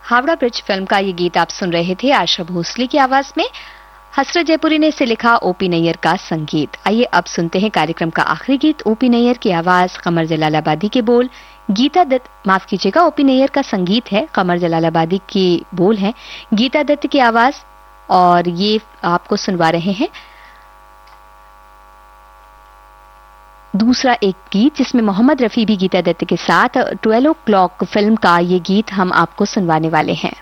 Howrah bridge film का ये गीत आप सुन रहे थे आशा भोसले की आवाज में। हसरत जयपुरी ने इसे लिखा, ओपी नैयर का संगीत। आइए अब सुनते हैं कार्यक्रम का आखिरी गीत, ओपी नैयर की आवाज, कमर जलालाबादी के बोल, गीता दत्त, माफ कीजिएगा, ओपी नैयर का संगीत है, कमर जलालाबादी के बोल हैं, गीता दत्त की आवाज। और ये आपको सुनवा रहे हैं दूसरा एक गीत जिसमें मोहम्मद रफी भी गीता दत्त के साथ 12 o'clock फिल्म का ये गीत हम आपको सुनवाने वाले हैं।